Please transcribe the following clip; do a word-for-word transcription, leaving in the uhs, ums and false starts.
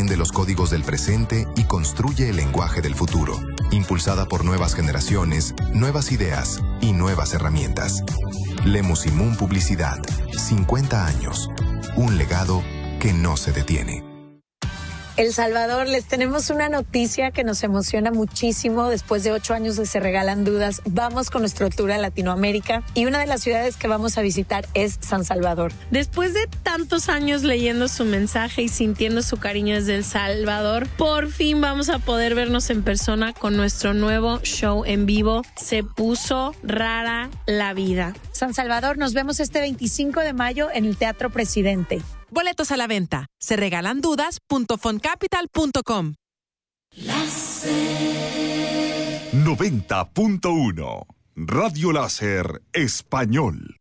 entiende los códigos del presente y construye el lenguaje del futuro, impulsada por nuevas generaciones, nuevas ideas y nuevas herramientas. Lemus y Moon Publicidad, cincuenta años, un legado que no se detiene. El Salvador, les tenemos una noticia que nos emociona muchísimo. Después de ocho años de Se Regalan Dudas, vamos con nuestro tour a Latinoamérica y una de las ciudades que vamos a visitar es San Salvador. Después de tantos años leyendo su mensaje y sintiendo su cariño desde El Salvador, por fin vamos a poder vernos en persona con nuestro nuevo show en vivo. Se puso rara la vida. San Salvador, nos vemos este veinticinco de mayo en el Teatro Presidente. Boletos a la venta. se regalan dudas punto foncapital punto com. noventa punto uno Radio Láser Español.